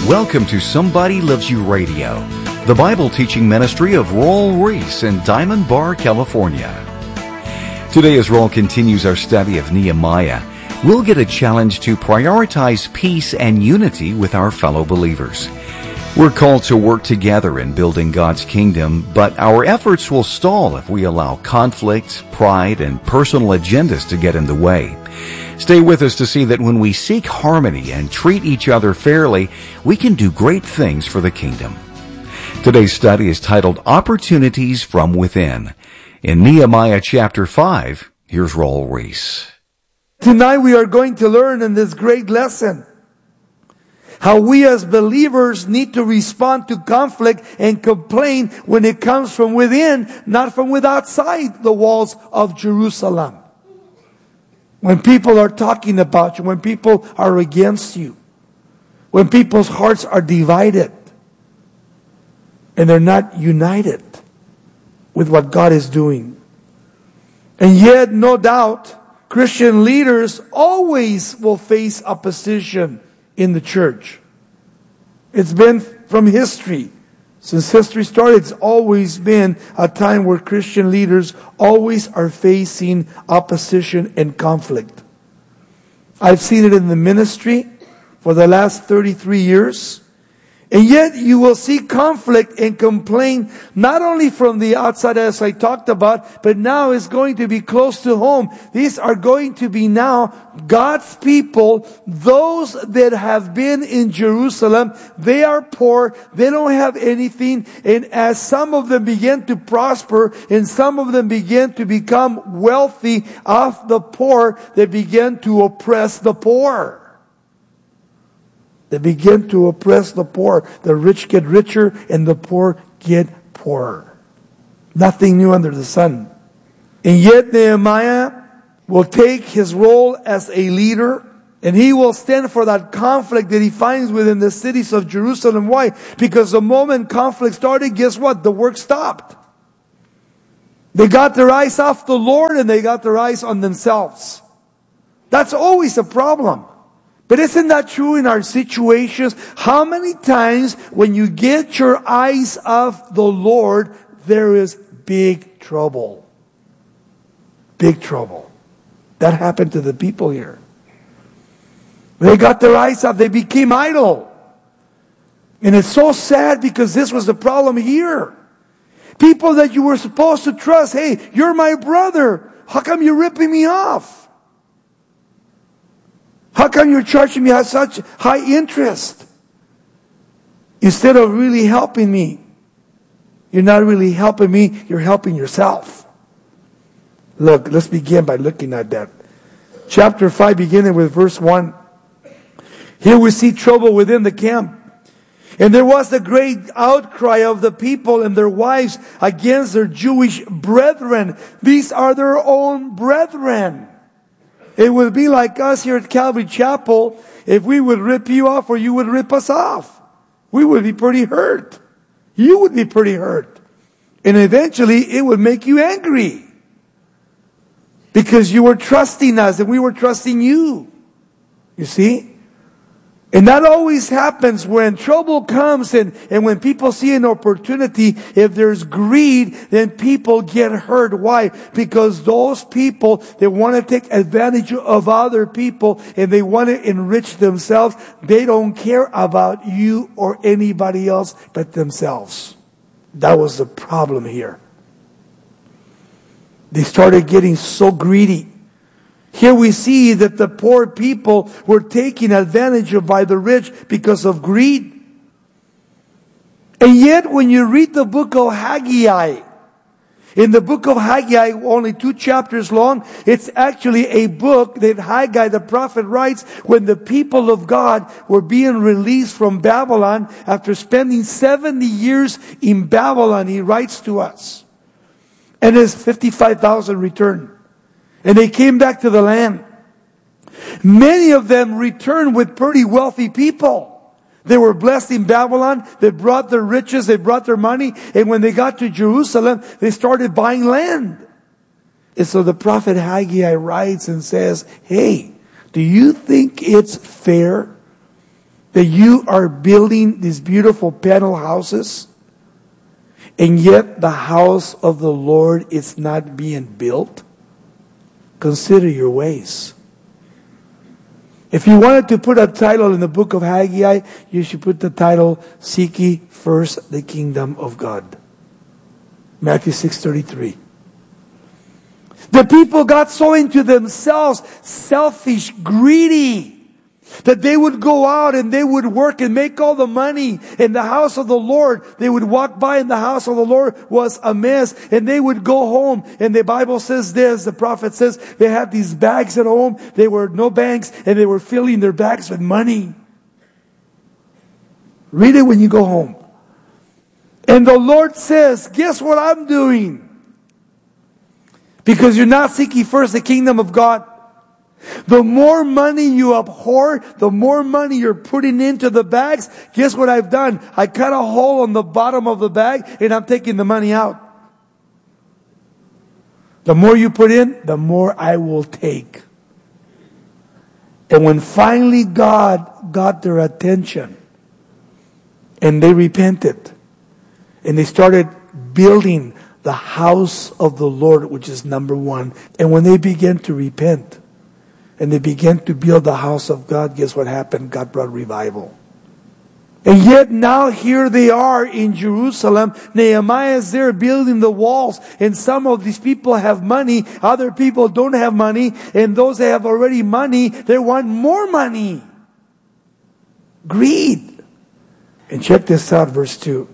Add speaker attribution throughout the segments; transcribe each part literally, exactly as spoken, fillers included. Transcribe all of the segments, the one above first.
Speaker 1: Welcome to Somebody Loves You Radio, the Bible teaching ministry of Raul Ries in Diamond Bar, California. Today, as Raul continues our study of Nehemiah, we'll get a challenge to prioritize peace and unity with our fellow believers. We're called to work together in building God's kingdom, but our efforts will stall if we allow conflict, pride, and personal agendas to get in the way. Stay with us to see that when we seek harmony and treat each other fairly, we can do great things for the kingdom. Today's study is titled Opportunities from Within. In Nehemiah chapter five, here's Raul Ries.
Speaker 2: Tonight we are going to learn in this great lesson how we as believers need to respond to conflict and complain when it comes from within, not from with outside the walls of Jerusalem. When people are talking about you, when people are against you, when people's hearts are divided and they're not united with what God is doing. And yet, no doubt, Christian leaders always will face opposition in the church. It's been from history. Since history started, it's always been a time where Christian leaders always are facing opposition and conflict. I've seen it in the ministry for the last thirty-three years. And yet you will see conflict and complaint not only from the outside as I talked about, but now it's going to be close to home. These are going to be now God's people, those that have been in Jerusalem. They are poor, they don't have anything, and as some of them begin to prosper and some of them begin to become wealthy of the poor, they begin to oppress the poor. They begin to oppress the poor. The rich get richer and the poor get poorer. Nothing new under the sun. And yet Nehemiah will take his role as a leader and he will stand for that conflict that he finds within the cities of Jerusalem. Why? Because the moment conflict started, guess what? The work stopped. They got their eyes off the Lord and they got their eyes on themselves. That's always a problem. But isn't that true in our situations? How many times when you get your eyes off the Lord, there is big trouble. Big trouble. That happened to the people here. They got their eyes off. They became idle. And it's so sad because this was the problem here. People that you were supposed to trust. Hey, you're my brother. How come you're ripping me off? How come you're charging me at such high interest? Instead of really helping me. You're not really helping me, you're helping yourself. Look, let's begin by looking at that. Chapter five, beginning with verse one. Here we see trouble within the camp. And there was a great outcry of the people and their wives against their Jewish brethren. These are their own brethren. It would be like us here at Calvary Chapel if we would rip you off or you would rip us off. We would be pretty hurt. You would be pretty hurt. And eventually it would make you angry. Because you were trusting us and we were trusting you. You see? And that always happens when trouble comes and, and when people see an opportunity. If there's greed, then people get hurt. Why? Because those people, they want to take advantage of other people and they want to enrich themselves. They don't care about you or anybody else but themselves. That was the problem here. They started getting so greedy. Here we see that the poor people were taken advantage of by the rich because of greed. And yet when you read the book of Haggai, in the book of Haggai, only two chapters long, it's actually a book that Haggai the prophet writes when the people of God were being released from Babylon after spending seventy years in Babylon. He writes to us. And his fifty-five thousand returned. And they came back to the land. Many of them returned with pretty wealthy people. They were blessed in Babylon. They brought their riches. They brought their money. And when they got to Jerusalem, they started buying land. And so the prophet Haggai writes and says, hey, do you think it's fair that you are building these beautiful panel houses, and yet the house of the Lord is not being built? Consider your ways. If you wanted to put a title in the book of Haggai, you should put the title, Seek Ye First the Kingdom of God. Matthew six thirty-three. The people got so into themselves, selfish, greedy, that they would go out and they would work and make all the money in the house of the Lord. They would walk by and the house of the Lord was a mess. And they would go home. And the Bible says this, the prophet says, they had these bags at home. They were no banks and they were filling their bags with money. Read it when you go home. And the Lord says, guess what I'm doing? Because you're not seeking first the kingdom of God. The more money you abhor, the more money you're putting into the bags. Guess what I've done? I cut a hole on the bottom of the bag and I'm taking the money out. The more you put in, the more I will take. And when finally God got their attention and they repented and they started building the house of the Lord, which is number one. And when they began to repent and they began to build the house of God, guess what happened? God brought revival. And yet now here they are in Jerusalem. Nehemiah is there building the walls. And some of these people have money. Other people don't have money. And those that have already money, they want more money. Greed. And check this out, verse two.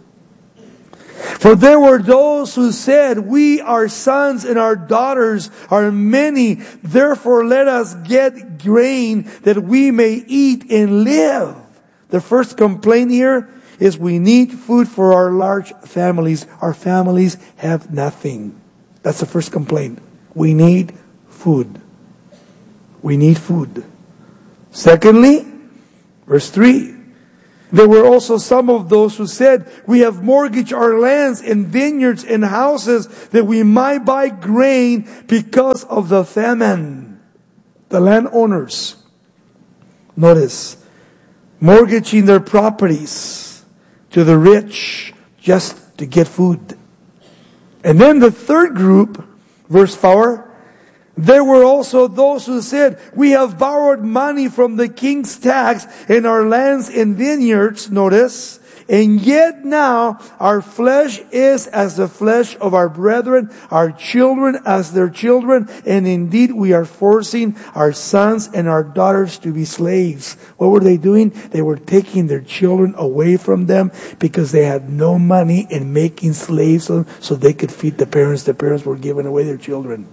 Speaker 2: For there were those who said, we, our sons and our daughters are many. Therefore let us get grain that we may eat and live. The first complaint here is we need food for our large families. Our families have nothing. That's the first complaint. We need food. We need food. Secondly, verse three. There were also some of those who said, we have mortgaged our lands and vineyards and houses that we might buy grain because of the famine. The landowners, notice, mortgaging their properties to the rich just to get food. And then the third group, verse four, there were also those who said, we have borrowed money from the king's tax in our lands and vineyards, notice, and yet now our flesh is as the flesh of our brethren, our children as their children, and indeed we are forcing our sons and our daughters to be slaves. What were they doing? They were taking their children away from them because they had no money and making slaves so they could feed the parents. The parents were giving away their children.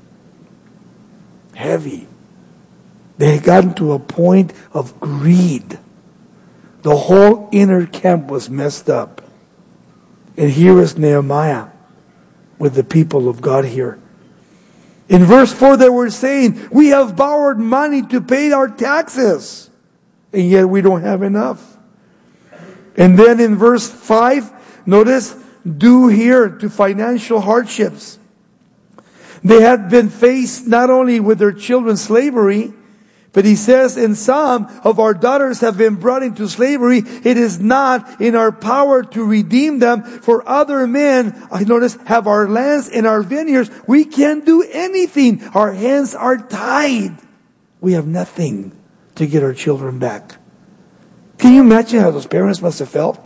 Speaker 2: Heavy. They had gotten to a point of greed. The whole inner camp was messed up. And here is Nehemiah with the people of God here. In verse four they were saying, we have borrowed money to pay our taxes, and yet we don't have enough. And then in verse five, notice, due here to financial hardships. They had been faced not only with their children's slavery, but he says, and some of our daughters have been brought into slavery. It is not in our power to redeem them, for other men, I notice, have our lands and our vineyards. We can't do anything. Our hands are tied. We have nothing to get our children back. Can you imagine how those parents must have felt?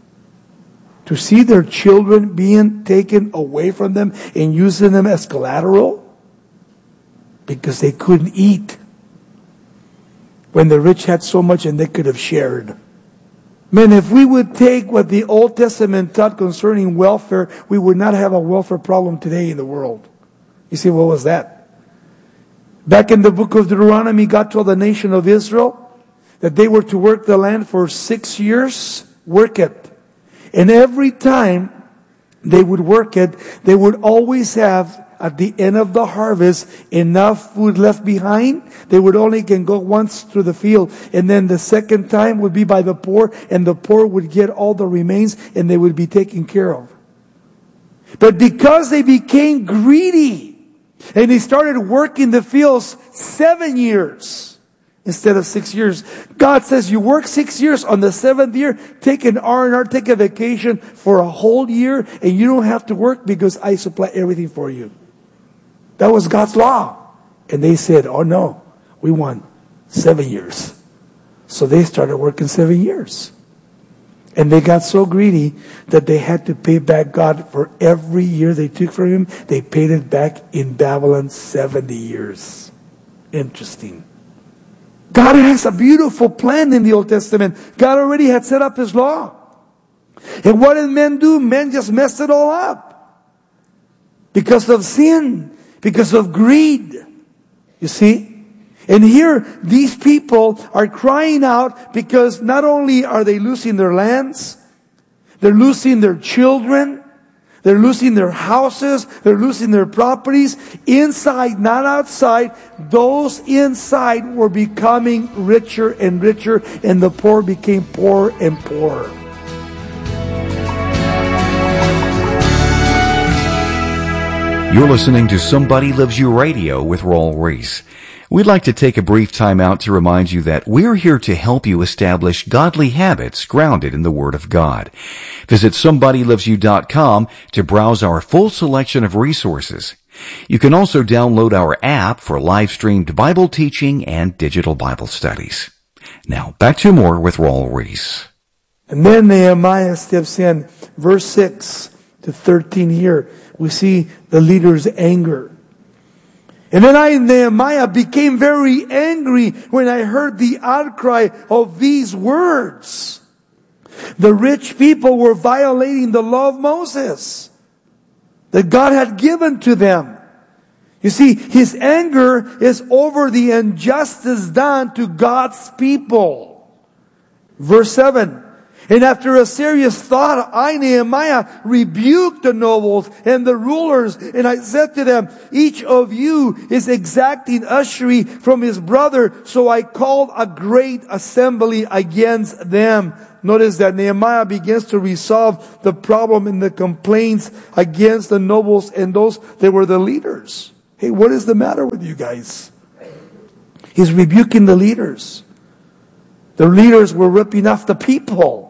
Speaker 2: To see their children being taken away from them and using them as collateral because they couldn't eat when the rich had so much and they could have shared. Man, if we would take what the Old Testament taught concerning welfare, we would not have a welfare problem today in the world. You see, what was that? Back in the book of Deuteronomy, God told the nation of Israel that they were to work the land for six years, work it. And every time they would work it, they would always have, at the end of the harvest, enough food left behind. They would only can go once through the field. And then the second time would be by the poor, and the poor would get all the remains, and they would be taken care of. But because they became greedy, and they started working the fields seven years, instead of six years. God says you work six years. On the seventh year, take an R and R, take a vacation for a whole year, and you don't have to work because I supply everything for you. That was God's law. And they said, oh no, we want seven years. So they started working seven years. And they got so greedy that they had to pay back God for every year they took from him. They paid it back in Babylon seventy years. Interesting. God has a beautiful plan in the Old Testament. God already had set up his law. And what did men do? Men just messed it all up. Because of sin. Because of greed. You see? And here, these people are crying out because not only are they losing their lands, they're losing their children, they're losing their houses, they're losing their properties. Inside, not outside, those inside were becoming richer and richer, and the poor became poorer and poorer.
Speaker 1: You're listening to Somebody Loves You Radio with Raul Ries. We'd like to take a brief time out to remind you that we're here to help you establish godly habits grounded in the Word of God. Visit somebody loves you dot com to browse our full selection of resources. You can also download our app for live-streamed Bible teaching and digital Bible studies. Now, back to more with Raul Ries.
Speaker 2: And then Nehemiah steps in, verse six to thirteen here. We see the leader's anger. And then I, Nehemiah, became very angry when I heard the outcry of these words. The rich people were violating the law of Moses that God had given to them. You see, his anger is over the injustice done to God's people. Verse seven. And after a serious thought, I, Nehemiah, rebuked the nobles and the rulers. And I said to them, each of you is exacting usury from his brother. So I called a great assembly against them. Notice that Nehemiah begins to resolve the problem and the complaints against the nobles and those that were the leaders. Hey, what is the matter with you guys? He's rebuking the leaders. The leaders were ripping off the people.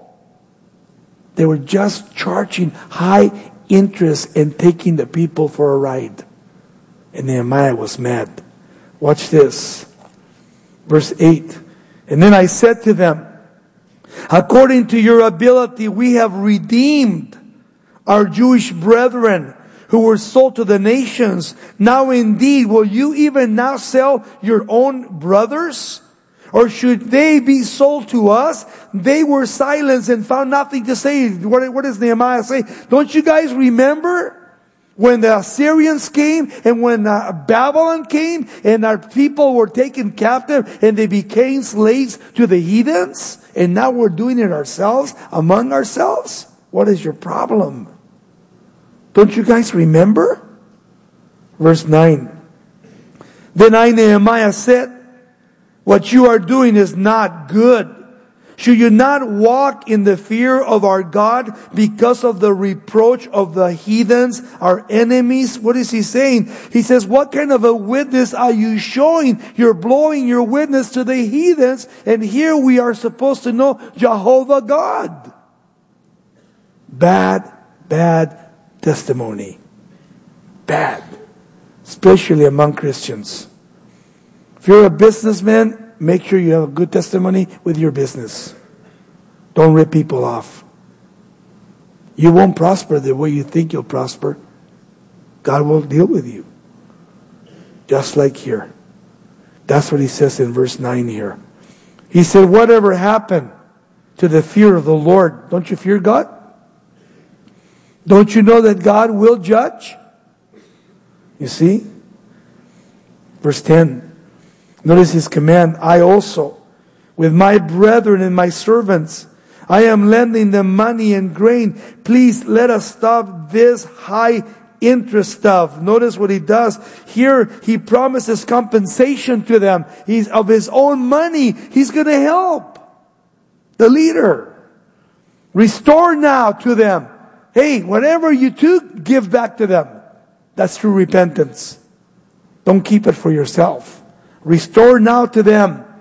Speaker 2: They were just charging high interest and taking the people for a ride. And Nehemiah was mad. Watch this. Verse eight. And then I said to them, according to your ability, we have redeemed our Jewish brethren who were sold to the nations. Now indeed, will you even now sell your own brothers? Or should they be sold to us? They were silenced and found nothing to say. What, what does Nehemiah say? Don't you guys remember when the Assyrians came and when uh, Babylon came and our people were taken captive and they became slaves to the heathens? And now we're doing it ourselves, among ourselves? What is your problem? Don't you guys remember? Verse nine. Then I, Nehemiah, said, what you are doing is not good. Should you not walk in the fear of our God because of the reproach of the heathens, our enemies? What is he saying? He says, what kind of a witness are you showing? You're blowing your witness to the heathens, and here we are supposed to know Jehovah God. Bad, bad testimony. Bad. Especially among Christians. If you're a businessman, make sure you have a good testimony with your business. Don't rip people off. You won't prosper the way you think you'll prosper. God will deal with you. Just like here. That's what he says in verse nine here. He said, whatever happened to the fear of the Lord? Don't you fear God? Don't you know that God will judge? You see? Verse ten. Notice his command. I also, with my brethren and my servants, I am lending them money and grain. Please let us stop this high interest stuff. Notice what he does. Here he promises compensation to them. He's of his own money. He's going to help the leader. Restore now to them. Hey, whatever you took, give back to them. That's true repentance. Don't keep it for yourself. Restore now to them.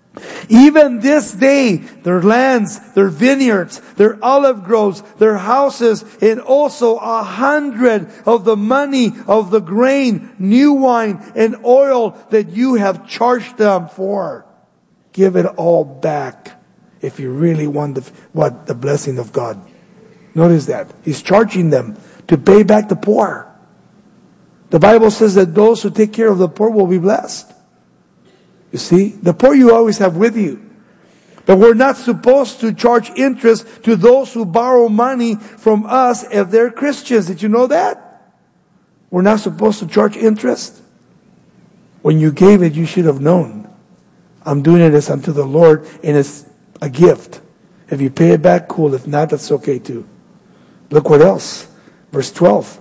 Speaker 2: Even this day, their lands, their vineyards, their olive groves, their houses, and also a hundred of the money of the grain, new wine, and oil that you have charged them for. Give it all back if you really want the, what, the blessing of God. Notice that. He's charging them to pay back the poor. The Bible says that those who take care of the poor will be blessed. You see, the poor you always have with you. But we're not supposed to charge interest to those who borrow money from us if they're Christians. Did you know that? We're not supposed to charge interest. When you gave it, you should have known. I'm doing it as unto the Lord, and it's a gift. If you pay it back, cool. If not, that's okay too. Look what else. Verse twelve.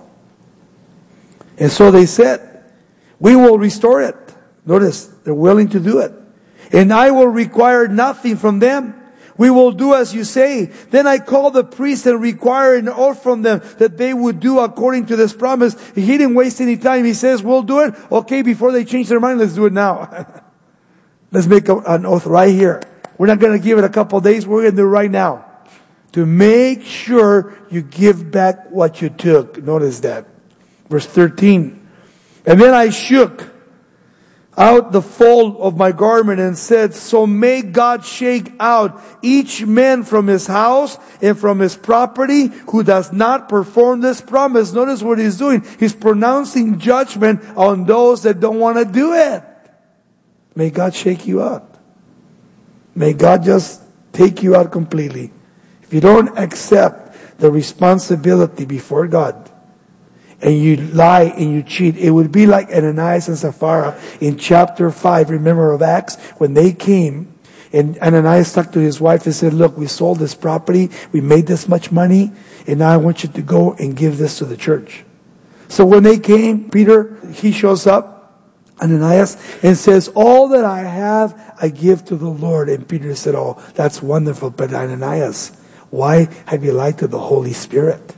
Speaker 2: And so they said, we will restore it. Notice, they're willing to do it. And I will require nothing from them. We will do as you say. Then I called the priest and required an oath from them that they would do according to this promise. He didn't waste any time. He says, we'll do it. Okay, before they change their mind, let's do it now. Let's make a, an oath right here. We're not going to give it a couple of days. We're going to do it right now. To make sure you give back what you took. Notice that. Verse thirteen. And then I shook out the fold of my garment and said, so may God shake out each man from his house and from his property who does not perform this promise. Notice what he's doing. He's pronouncing judgment on those that don't want to do it. May God shake you out. May God just take you out completely. If you don't accept the responsibility before God, and you lie and you cheat, it would be like Ananias and Sapphira in chapter five, remember, of Acts, when they came and Ananias talked to his wife and said, look, we sold this property, we made this much money, and now I want you to go and give this to the church. So when they came, Peter, he shows up, Ananias, and says, all that I have, I give to the Lord. And Peter said, oh, that's wonderful, but Ananias, why have you lied to the Holy Spirit?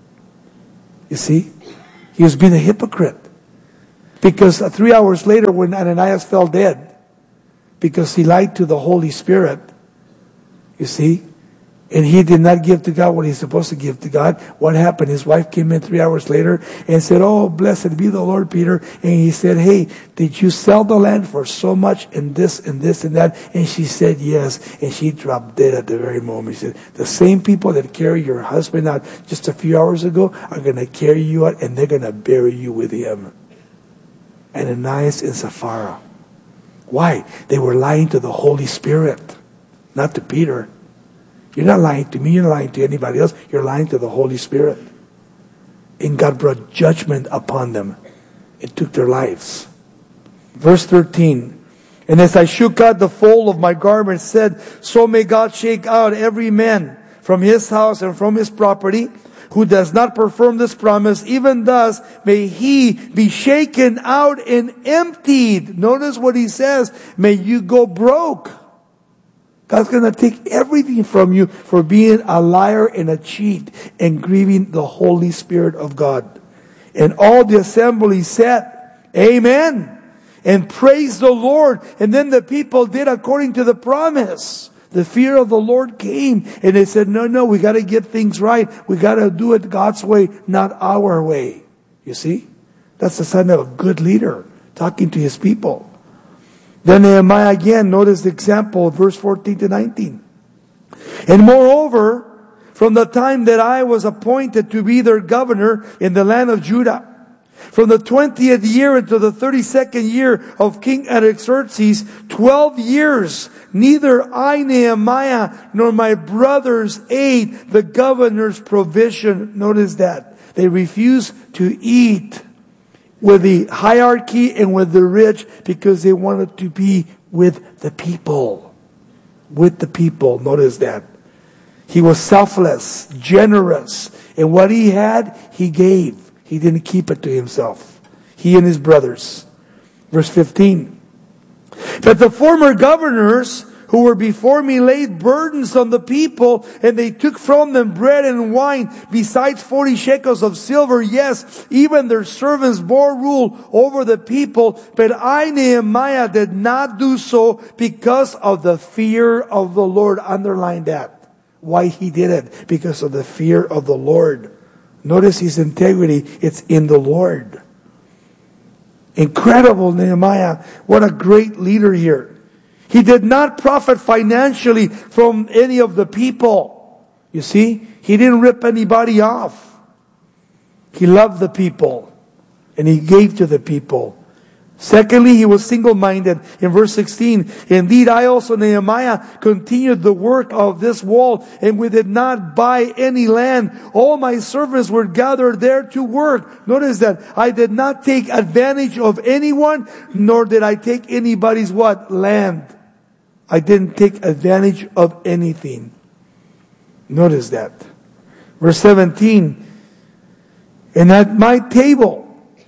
Speaker 2: You see? He was being a hypocrite. Because three hours later when Ananias fell dead, because he lied to the Holy Spirit, you see, and he did not give to God what he's supposed to give to God, what happened? His wife came in three hours later and said, oh, blessed be the Lord, Peter. And he said, hey, did you sell the land for so much and this and this and that? And she said, yes. And she dropped dead at the very moment. She said, the same people that carried your husband out just a few hours ago are going to carry you out and they're going to bury you with him. Ananias and Sapphira. Why? They were lying to the Holy Spirit, not to Peter. You're not lying to me, you're not lying to anybody else, you're lying to the Holy Spirit. And God brought judgment upon them. It took their lives. Verse thirteen. And as I shook out the fold of my garment, said, so may God shake out every man from his house and from his property who does not perform this promise. Even thus may he be shaken out and emptied. Notice what he says. May you go broke. God's going to take everything from you for being a liar and a cheat and grieving the Holy Spirit of God. And all the assembly said, amen, and praised the Lord. And then the people did according to the promise. The fear of the Lord came and they said, no, no, we got to get things right. We got to do it God's way, not our way. You see? That's the sign of a good leader talking to his people. Then Nehemiah again, notice the example, verse fourteen to nineteen. And moreover, from the time that I was appointed to be their governor in the land of Judah, from the twentieth year until the thirty-second year of King Artaxerxes, twelve years, neither I, Nehemiah, nor my brothers ate the governor's provision. Notice that. They refused to eat with the hierarchy and with the rich because they wanted to be with the people. With the people. Notice that. He was selfless, generous. And what he had, he gave. He didn't keep it to himself. He and his brothers. Verse fifteen. But the former governors who were before me laid burdens on the people, and they took from them bread and wine, besides forty shekels of silver. Yes, even their servants bore rule over the people. But I, Nehemiah, did not do so because of the fear of the Lord. Underline that. Why he did it? Because of the fear of the Lord. Notice his integrity. It's in the Lord. Incredible, Nehemiah. What a great leader here. He did not profit financially from any of the people. You see, he didn't rip anybody off. He loved the people, and he gave to the people. Secondly, he was single-minded. In verse sixteen, indeed, I also, Nehemiah, continued the work of this wall, and we did not buy any land. All my servants were gathered there to work. Notice that I did not take advantage of anyone, nor did I take anybody's what? Land. I didn't take advantage of anything. Notice that. Verse seventeen, and at my table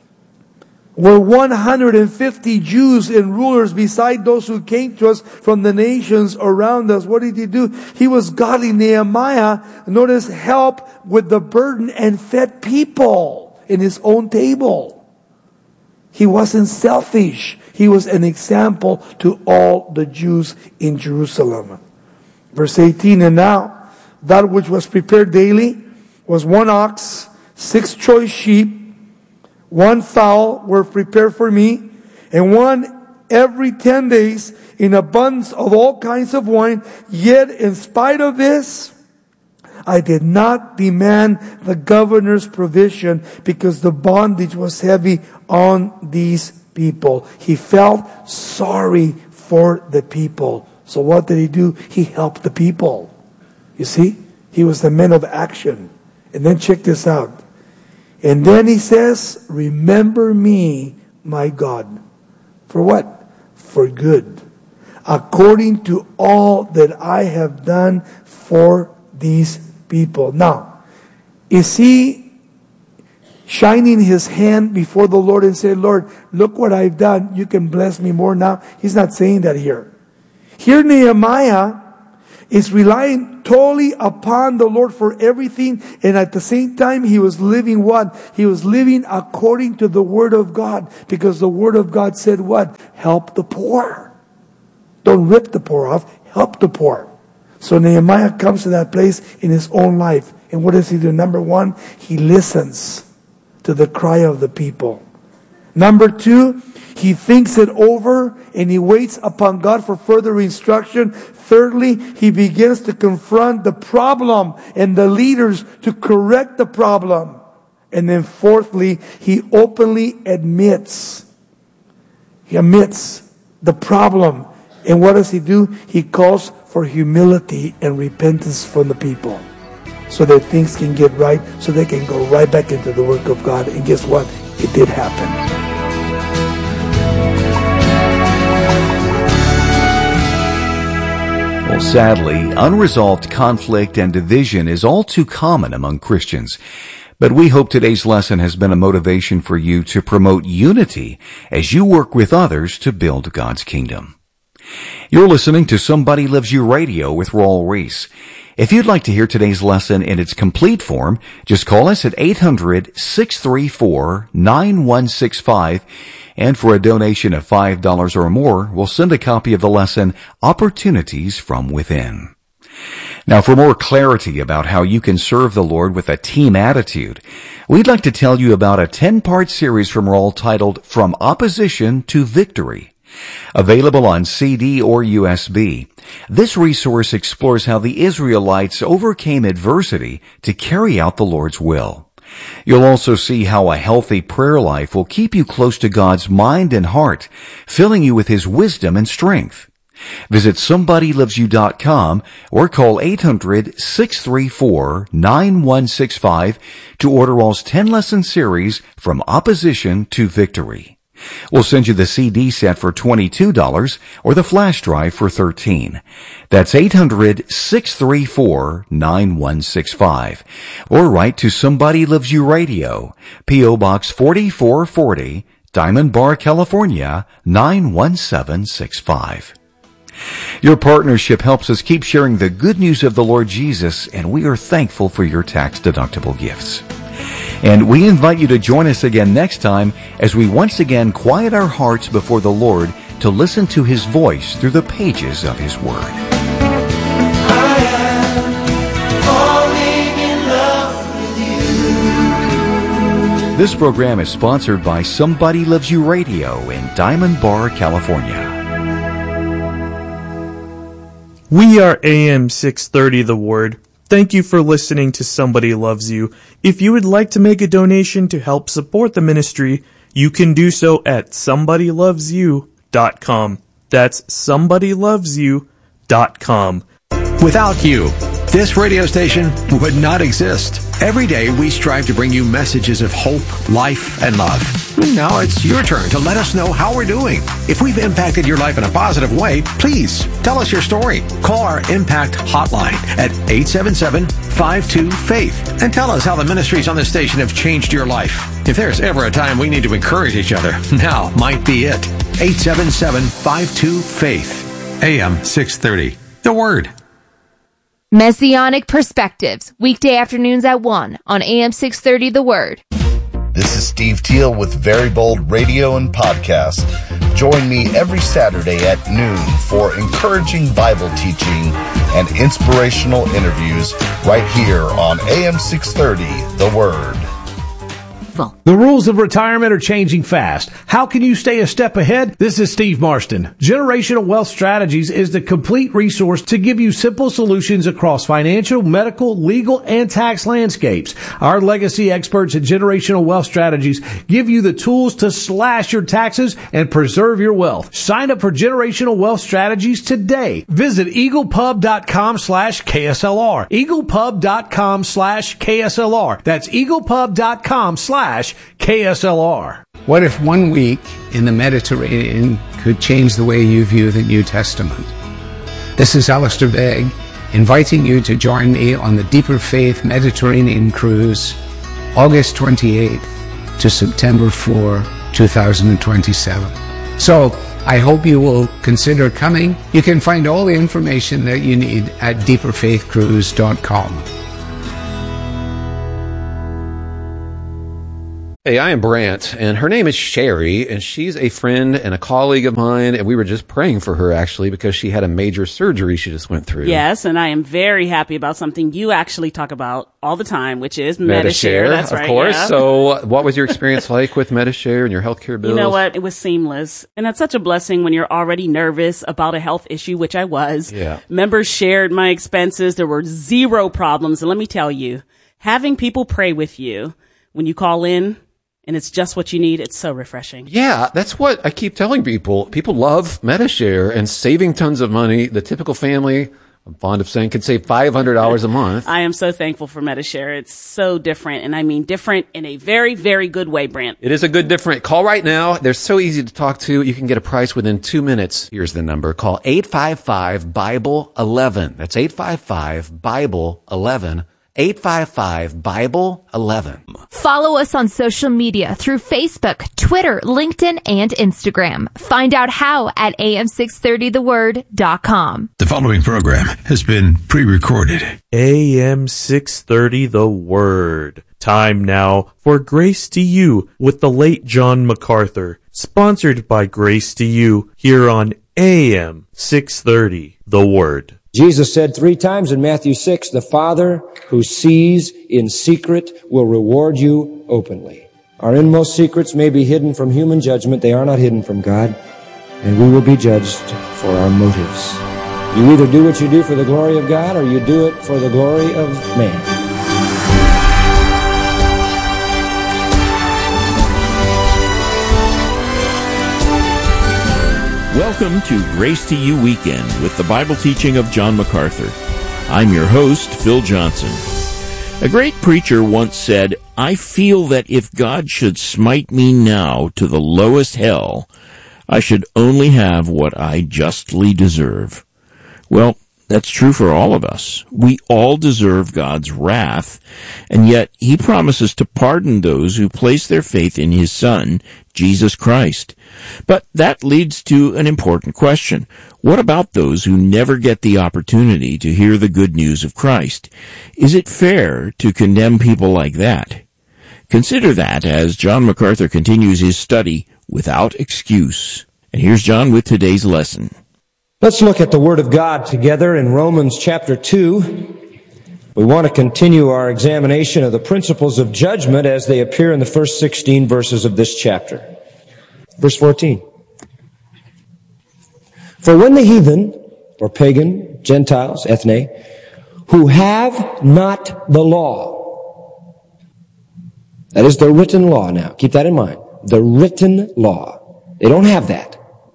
Speaker 2: were one hundred fifty Jews and rulers beside those who came to us from the nations around us. What did he do? He was godly. Nehemiah, notice, helped with the burden and fed people in his own table. He wasn't selfish. He was an example to all the Jews in Jerusalem. Verse eighteen, and now that which was prepared daily was one ox, six choice sheep, one fowl were prepared for me, and one every ten days in abundance of all kinds of wine. Yet in spite of this, I did not demand the governor's provision, because the bondage was heavy on these people. He felt sorry for the people. So what did he do? He helped the people. You see? He was the man of action. And then check this out. And then he says, remember me, my God. For what? For good. According to all that I have done for these people. Now, is he shining his hand before the Lord and say, Lord, look what I've done. You can bless me more now? He's not saying that here. Here Nehemiah is relying totally upon the Lord for everything, and at the same time he was living what? He was living according to the Word of God, because the Word of God said what? Help the poor. Don't rip the poor off, help the poor. So Nehemiah comes to that place in his own life, and what does he do? Number one, he listens to the cry of the people. Number two, he thinks it over and he waits upon God for further instruction. Thirdly, he begins to confront the problem and the leaders to correct the problem. And then fourthly, he openly admits. He admits the problem. And what does he do? He calls for humility and repentance from the people, so that things can get right, so they can go right back into the work of God. And guess what? It did happen.
Speaker 1: Well, sadly, unresolved conflict and division is all too common among Christians. But we hope today's lesson has been a motivation for you to promote unity as you work with others to build God's kingdom. You're listening to Somebody Loves You Radio with Raul Ries. If you'd like to hear today's lesson in its complete form, just call us at eight hundred, six three four, nine one six five, and for a donation of five dollars or more, we'll send a copy of the lesson, Opportunities from Within. Now, for more clarity about how you can serve the Lord with a team attitude, we'd like to tell you about a ten-part series from Raul titled From Opposition to Victory. Available on C D or U S B, this resource explores how the Israelites overcame adversity to carry out the Lord's will. You'll also see how a healthy prayer life will keep you close to God's mind and heart, filling you with His wisdom and strength. Visit somebody loves you dot com or call eight hundred, six three four, nine one six five to order Raul's ten-lesson series From Opposition to Victory. We'll send you the C D set for twenty-two dollars or the flash drive for thirteen dollars. That's eight hundred, six three four, nine one six five. Or write to Somebody Loves You Radio, P O Box forty-four forty, Diamond Bar, California, nine one seven six five. Your partnership helps us keep sharing the good news of the Lord Jesus, and we are thankful for your tax-deductible gifts. And we invite you to join us again next time as we once again quiet our hearts before the Lord to listen to His voice through the pages of His Word.
Speaker 3: I am falling in love with you.
Speaker 1: This program is sponsored by Somebody Loves You Radio in Diamond Bar, California.
Speaker 4: We are A M six thirty The Word. Thank you for listening to Somebody Loves You. If you would like to make a donation to help support the ministry, you can do so at somebody loves you dot com. That's somebody loves you dot com.
Speaker 5: Without you, this radio station would not exist. Every day we strive to bring you messages of hope, life, and love. Now it's your turn to let us know how we're doing. If we've impacted your life in a positive way, please tell us your story. Call our Impact Hotline at eight seven seven, five two, FAITH and tell us how the ministries on this station have changed your life. If there's ever a time we need to encourage each other, now might be it. eight seven seven, five two, FAITH. A M six thirty. The Word.
Speaker 6: Messianic Perspectives, weekday afternoons at one on A M six thirty The Word.
Speaker 7: This is Steve Teal with Very Bold Radio and Podcast. Join me every Saturday at noon for encouraging Bible teaching and inspirational interviews right here on A M six thirty The Word.
Speaker 8: The rules of retirement are changing fast. How can you stay a step ahead? This is Steve Marston. Generational Wealth Strategies is the complete resource to give you simple solutions across financial, medical, legal, and tax landscapes. Our legacy experts at Generational Wealth Strategies give you the tools to slash your taxes and preserve your wealth. Sign up for Generational Wealth Strategies today. Visit eaglepub.com slash KSLR. eaglepub.com slash KSLR. That's eaglepub.com slash K S L R.
Speaker 9: What if one week in the Mediterranean could change the way you view the New Testament? This is Alistair Begg, inviting you to join me on the Deeper Faith Mediterranean Cruise, August twenty-eighth to September fourth, twenty twenty-seven. So, I hope you will consider coming. You can find all the information that you need at deeper faith cruise dot com.
Speaker 10: Hey, I am Brant, and her name is Sherry, and she's a friend and a colleague of mine, and we were just praying for her, actually, because she had a major surgery she just went through.
Speaker 11: Yes, and I am very happy about something you actually talk about all the time, which is Medi-Share.
Speaker 10: Medi-Share,
Speaker 11: That's
Speaker 10: of
Speaker 11: right,
Speaker 10: course.
Speaker 11: yeah.
Speaker 10: So what was your experience like with Medi-Share and your healthcare bills?
Speaker 11: You know what? It was seamless. And that's such a blessing when you're already nervous about a health issue, which I was.
Speaker 10: Yeah.
Speaker 11: Members shared my expenses. There were zero problems. And let me tell you, having people pray with you when you call in, and it's just what you need, it's so refreshing.
Speaker 10: Yeah, that's what I keep telling people. People love Medi-Share and saving tons of money. The typical family, I'm fond of saying, can save five hundred dollars a month.
Speaker 11: I am so thankful for Medi-Share. It's so different, and I mean different in a very, very good way, Brant.
Speaker 10: It is a good different. Call right now. They're so easy to talk to. You can get a price within two minutes. Here's the number. Call eight five five, Bible eleven. That's eight five five, Bible eleven. eight five five, Bible eleven.
Speaker 6: Follow us on social media through Facebook, Twitter, LinkedIn, and Instagram. Find out how at A M six thirty the word dot com.
Speaker 5: The following program has been pre-recorded.
Speaker 4: A M six thirty The Word. Time now for Grace to You with the late John MacArthur. Sponsored by Grace to You here on A M six thirty The Word.
Speaker 12: Jesus said three times in Matthew six, the Father who sees in secret will reward you openly. Our inmost secrets may be hidden from human judgment. They are not hidden from God, and we will be judged for our motives. You either do what you do for the glory of God, or you do it for the glory of man.
Speaker 13: Welcome to Grace to You Weekend with the Bible teaching of John MacArthur. I'm your host, Phil Johnson. A great preacher once said, "I feel that if God should smite me now to the lowest hell, I should only have what I justly deserve." Well, That's true for all of us. We all deserve God's wrath, and yet He promises to pardon those who place their faith in His Son, Jesus Christ. But that leads to an important question. What about those who never get the opportunity to hear the good news of Christ? Is it fair to condemn people like that? Consider that as John MacArthur continues his study, Without Excuse. And here's John with today's lesson.
Speaker 12: Let's look at the Word of God together in Romans chapter two. We want to continue our examination of the principles of judgment as they appear in the first sixteen verses of this chapter. Verse fourteen. For when the heathen, or pagan, Gentiles, ethne, who have not the law, that is the written law now, keep that in mind, the written law, they don't have that.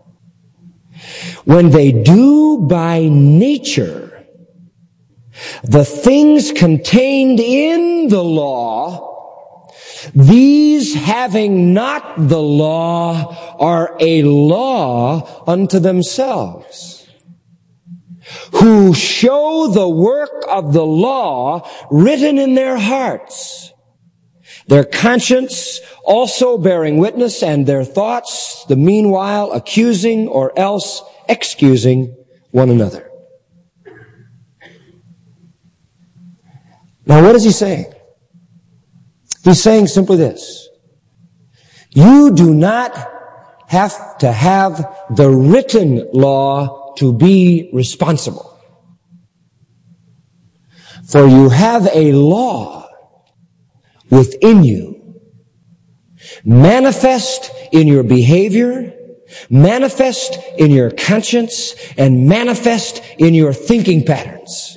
Speaker 12: When they do by nature the things contained in the law, these having not the law are a law unto themselves, who show the work of the law written in their hearts, their conscience also bearing witness, and their thoughts the meanwhile accusing or else excusing one another. Now what is he saying? He's saying simply this. You do not have to have the written law to be responsible. For you have a law within you, manifest in your behavior, manifest in your conscience, and manifest in your thinking patterns.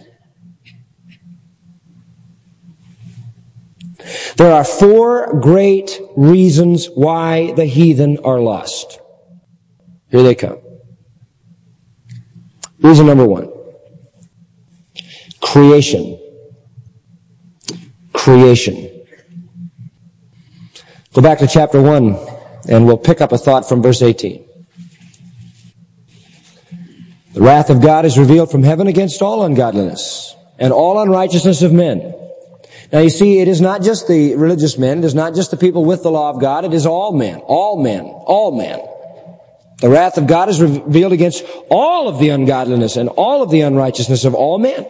Speaker 12: There are four great reasons why the heathen are lost. Here they come. Reason number one. Creation. Creation. Go back to chapter one, and we'll pick up a thought from verse eighteen. The wrath of God is revealed from heaven against all ungodliness and all unrighteousness of men. Now you see, it is not just the religious men, it is not just the people with the law of God, it is all men, all men, all men. The wrath of God is revealed against all of the ungodliness and all of the unrighteousness of all men.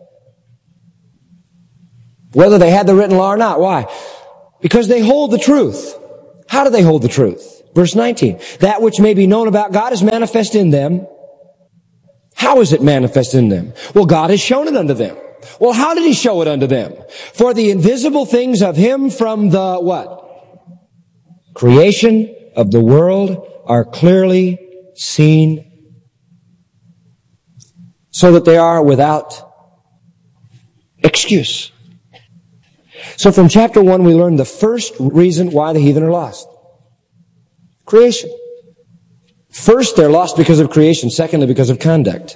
Speaker 12: Whether they had the written law or not. Why? Because they hold the truth. How do they hold the truth? Verse nineteen. That which may be known about God is manifest in them. How is it manifest in them? Well, God has shown it unto them. Well, how did He show it unto them? For the invisible things of Him from the what? Creation of the world are clearly seen, so that they are without excuse. So from chapter one, we learn the first reason why the heathen are lost. Creation. First, they're lost because of creation. Secondly, because of conduct.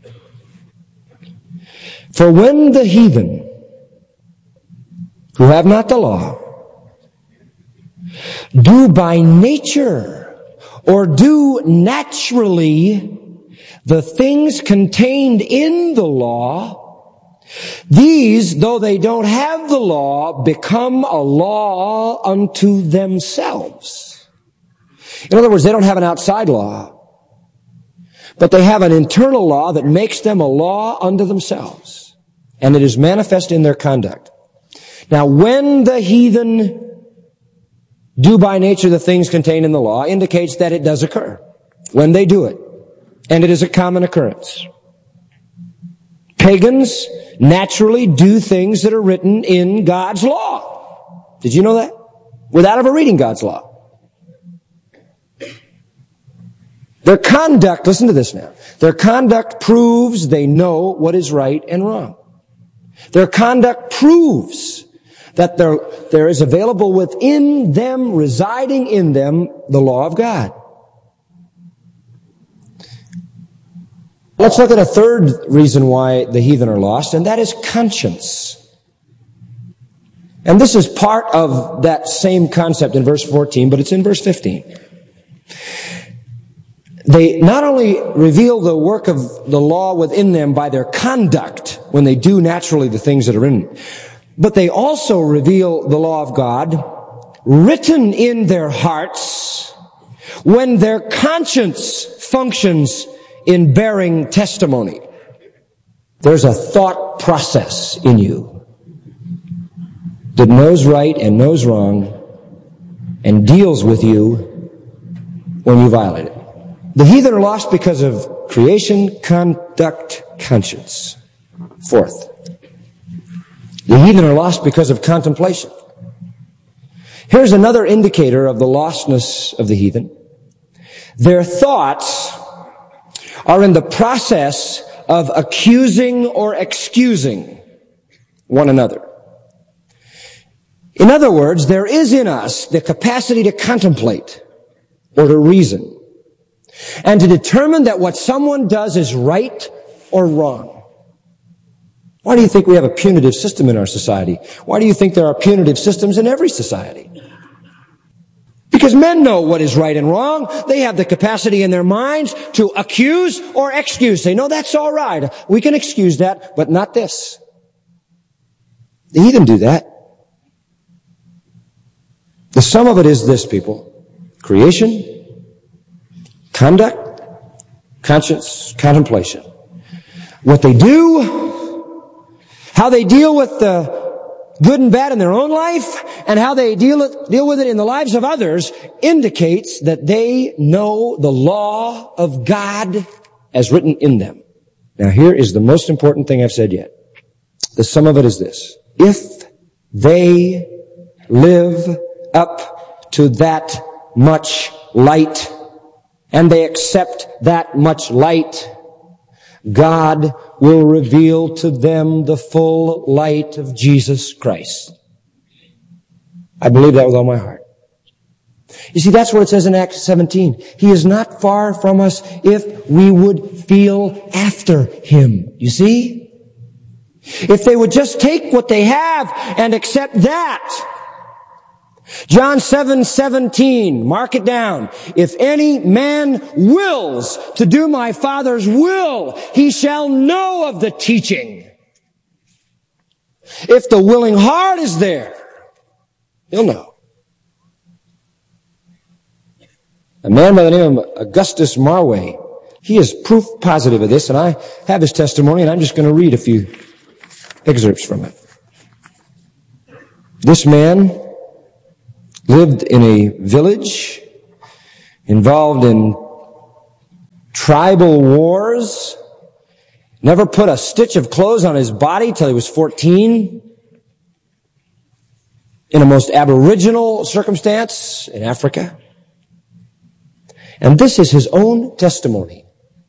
Speaker 12: For when the heathen, who have not the law, do by nature or do naturally the things contained in the law, these, though they don't have the law, become a law unto themselves. In other words, they don't have an outside law, but they have an internal law that makes them a law unto themselves, and it is manifest in their conduct. Now, when the heathen do by nature the things contained in the law, indicates that it does occur when they do it, and it is a common occurrence. Pagans naturally do things that are written in God's law. Did you know that? Without ever reading God's law. Their conduct, listen to this now, their conduct proves they know what is right and wrong. Their conduct proves that there, there is available within them, residing in them, the law of God. Let's look at a third reason why the heathen are lost, and that is conscience. And this is part of that same concept in verse fourteen, but it's in verse fifteen. They not only reveal the work of the law within them by their conduct when they do naturally the things that are in it, but they also reveal the law of God written in their hearts when their conscience functions in bearing testimony. There's a thought process in you that knows right and knows wrong and deals with you when you violate it. The heathen are lost because of creation, conduct, conscience. Fourth, the heathen are lost because of contemplation. Here's another indicator of the lostness of the heathen. Their thoughts are in the process of accusing or excusing one another. In other words, there is in us the capacity to contemplate or to reason and to determine that what someone does is right or wrong. Why do you think we have a punitive system in our society? Why do you think there are punitive systems in every society? Because men know what is right and wrong. They have the capacity in their minds to accuse or excuse. They know that's all right. We can excuse that, but not this. The heathen do that. The sum of it is this, people. Creation, conduct, conscience, contemplation. What they do, how they deal with the good and bad in their own life, and how they deal, it, deal with it in the lives of others indicates that they know the law of God as written in them. Now here is the most important thing I've said yet. The sum of it is this. If they live up to that much light, and they accept that much light, God will reveal to them the full light of Jesus Christ. I believe that with all my heart. You see, that's what it says in Acts seventeen. He is not far from us if we would feel after Him. You see? If they would just take what they have and accept that. John seven seventeen, mark it down. If any man wills to do my Father's will, he shall know of the teaching. If the willing heart is there, he'll know. A man by the name of Augustus Marway, he is proof positive of this, and I have his testimony, and I'm just going to read a few excerpts from it. This man lived in a village involved in tribal wars, never put a stitch of clothes on his body till he was fourteen, in a most aboriginal circumstance in Africa. And this is his own testimony.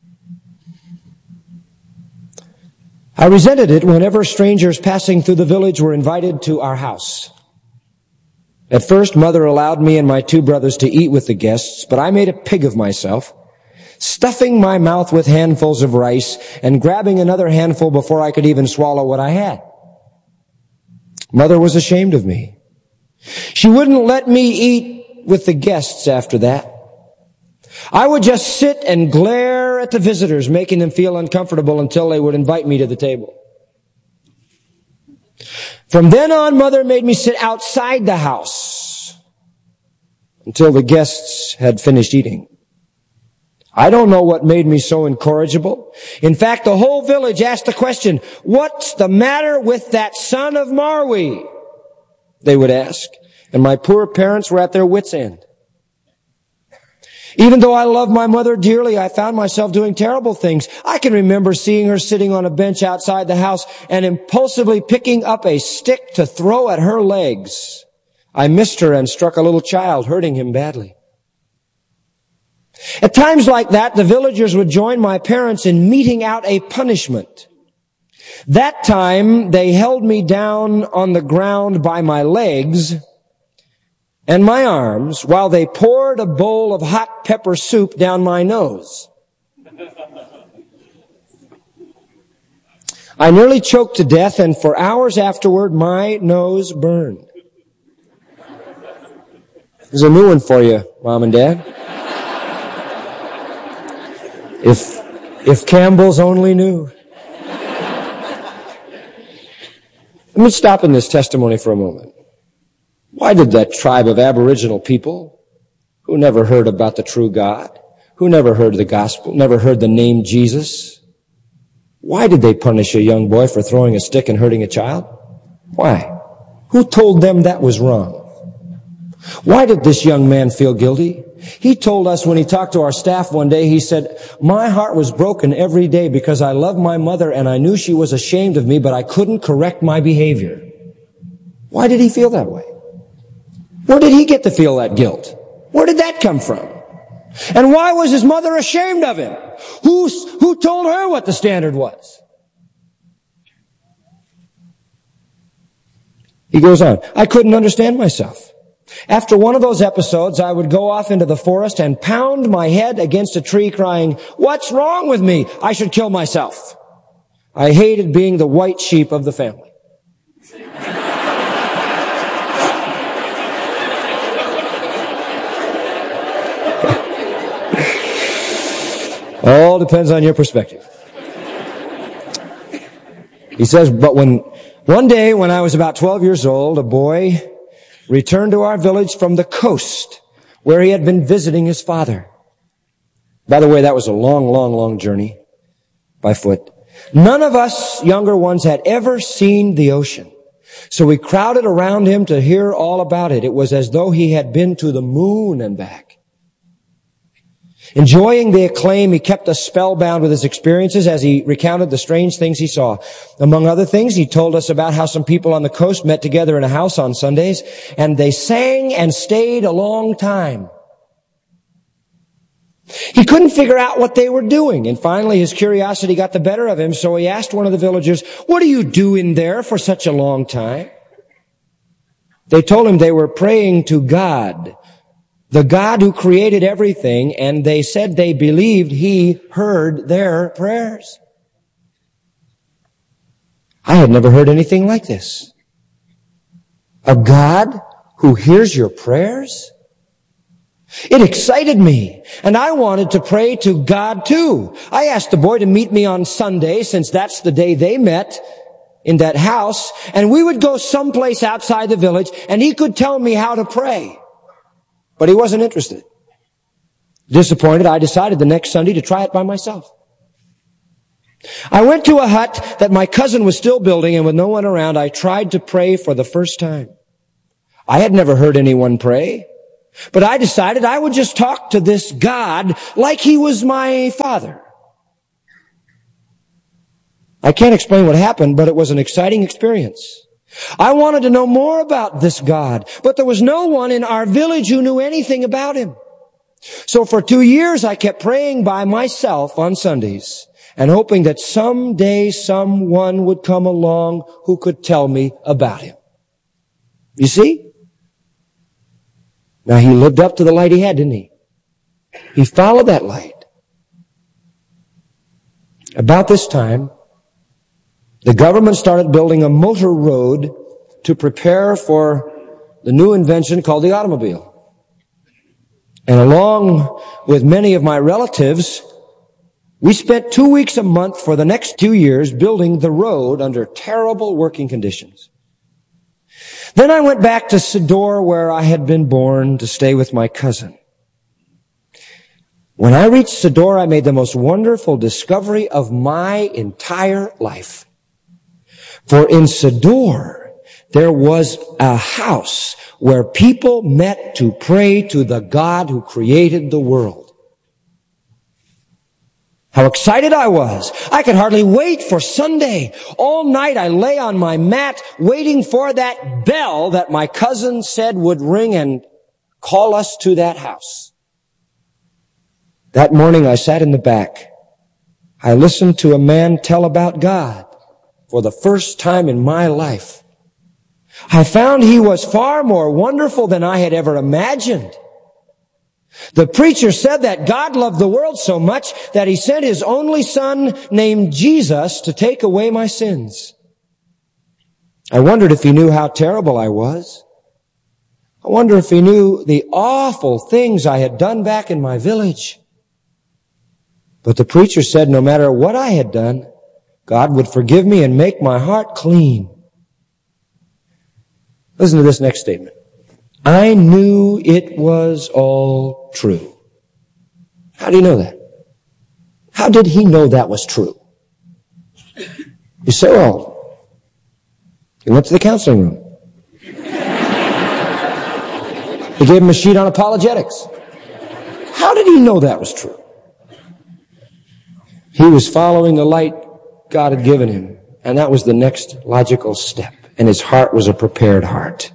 Speaker 12: I resented it whenever strangers passing through the village were invited to our house. At first, Mother allowed me and my two brothers to eat with the guests, but I made a pig of myself, stuffing my mouth with handfuls of rice and grabbing another handful before I could even swallow what I had. Mother was ashamed of me. She wouldn't let me eat with the guests after that. I would just sit and glare at the visitors, making them feel uncomfortable until they would invite me to the table. From then on, Mother made me sit outside the house until the guests had finished eating. I don't know what made me so incorrigible. In fact, the whole village asked the question, "What's the matter with that son of Marway?" They would ask, and my poor parents were at their wits' end. Even though I loved my mother dearly, I found myself doing terrible things. I can remember seeing her sitting on a bench outside the house and impulsively picking up a stick to throw at her legs. I missed her and struck a little child, hurting him badly. At times like that, the villagers would join my parents in meting out a punishment. That time, they held me down on the ground by my legs and my arms while they poured a bowl of hot pepper soup down my nose. I nearly choked to death, and for hours afterward, my nose burned. There's a new one for you, Mom and Dad. If, if Campbell's only knew. Let me stop in this testimony for a moment. Why did that tribe of Aboriginal people, who never heard about the true God, who never heard the gospel, never heard the name Jesus, why did they punish a young boy for throwing a stick and hurting a child? Why? Who told them that was wrong? Why did this young man feel guilty? He told us when he talked to our staff one day, he said, my heart was broken every day because I loved my mother and I knew she was ashamed of me, but I couldn't correct my behavior. Why did he feel that way? Where did he get to feel that guilt? Where did that come from? And why was his mother ashamed of him? Who, who told her what the standard was? He goes on, I couldn't understand myself. After one of those episodes, I would go off into the forest and pound my head against a tree crying, what's wrong with me? I should kill myself. I hated being the white sheep of the family. All depends on your perspective. He says, but when one day when I was about twelve years old, a boy returned to our village from the coast where he had been visiting his father. By the way, that was a long, long, long journey by foot. None of us younger ones had ever seen the ocean. So we crowded around him to hear all about it. It was as though he had been to the moon and back. Enjoying the acclaim, he kept us spellbound with his experiences as he recounted the strange things he saw. Among other things, he told us about how some people on the coast met together in a house on Sundays, and they sang and stayed a long time. He couldn't figure out what they were doing, and finally his curiosity got the better of him, so he asked one of the villagers, what do you do in there for such a long time? They told him they were praying to God, the God who created everything, and they said they believed He heard their prayers. I had never heard anything like this. A God who hears your prayers? It excited me, and I wanted to pray to God too. I asked the boy to meet me on Sunday, since that's the day they met in that house, and we would go someplace outside the village, and he could tell me how to pray. But he wasn't interested. Disappointed, I decided the next Sunday to try it by myself. I went to a hut that my cousin was still building, and with no one around, I tried to pray for the first time. I had never heard anyone pray, but I decided I would just talk to this God like He was my father. I can't explain what happened, but it was an exciting experience. I wanted to know more about this God, but there was no one in our village who knew anything about Him. So for two years I kept praying by myself on Sundays and hoping that someday someone would come along who could tell me about Him. You see? Now he lived up to the light he had, didn't he? He followed that light. About this time, the government started building a motor road to prepare for the new invention called the automobile. And along with many of my relatives, we spent two weeks a month for the next two years building the road under terrible working conditions. Then I went back to Sodor, where I had been born, to stay with my cousin. When I reached Sodor, I made the most wonderful discovery of my entire life. For in Sodor, there was a house where people met to pray to the God who created the world. How excited I was. I could hardly wait for Sunday. All night I lay on my mat waiting for that bell that my cousin said would ring and call us to that house. That morning I sat in the back. I listened to a man tell about God. For the first time in my life, I found he was far more wonderful than I had ever imagined. The preacher said that God loved the world so much that He sent His only Son named Jesus to take away my sins. I wondered if He knew how terrible I was. I wonder if He knew the awful things I had done back in my village. But the preacher said no matter what I had done, God would forgive me and make my heart clean. Listen to this next statement. I knew it was all true. How do you know that? How did he know that was true? You say, well, he went to the counseling room. He gave him a sheet on apologetics. How did he know that was true? He was following the light God had given him, and that was the next logical step. And his heart was a prepared heart.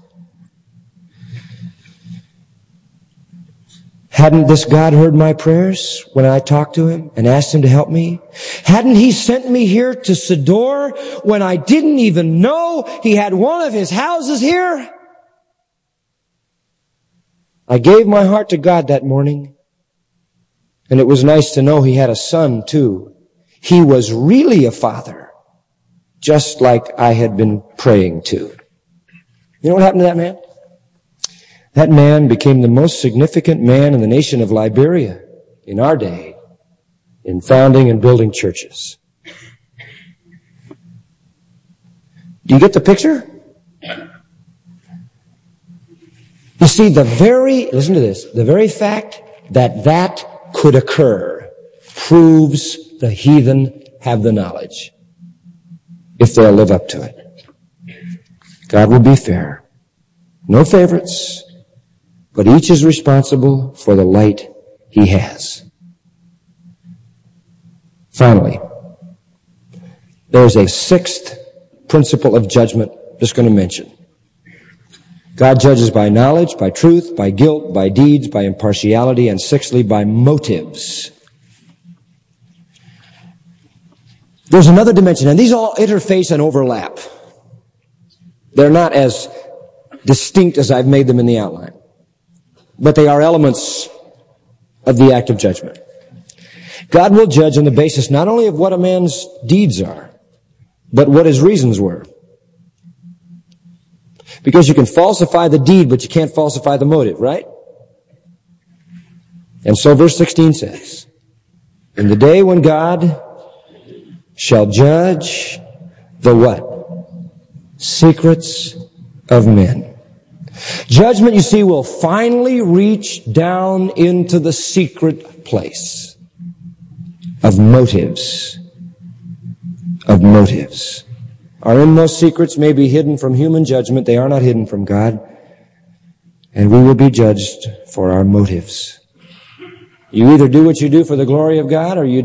Speaker 12: Hadn't this God heard my prayers when I talked to him and asked him to help me? Hadn't he sent me here to Sodor when I didn't even know he had one of his houses here? I gave my heart to God that morning, and it was nice to know he had a son too. He was really a father, just like I had been praying to. You know what happened to that man? That man became the most significant man in the nation of Liberia in our day in founding and building churches. Do you get the picture? You see, the very, listen to this, the very fact that that could occur proves the heathen have the knowledge, if they'll live up to it. God will be fair. No favorites, but each is responsible for the light he has. Finally, there's a sixth principle of judgment I'm just going to mention. God judges by knowledge, by truth, by guilt, by deeds, by impartiality, and sixthly, by motives. There's another dimension, and these all interface and overlap. They're not as distinct as I've made them in the outline, but they are elements of the act of judgment. God will judge on the basis not only of what a man's deeds are, but what his reasons were. Because you can falsify the deed, but you can't falsify the motive, right? And so verse sixteen says, in the day when God shall judge the what? Secrets of men. Judgment, you see, will finally reach down into the secret place of motives. Of motives. Our inmost secrets may be hidden from human judgment. They are not hidden from God. And we will be judged for our motives. You either do what you do for the glory of God, or you